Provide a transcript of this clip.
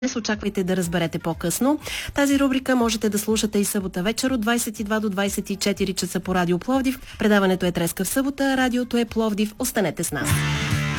Днес очаквайте да разберете по-късно. Тази рубрика можете да слушате и събота вечер от 22 до 24 часа по Радио Пловдив. Предаването е Треска в събота, радиото е Пловдив. Останете с нас.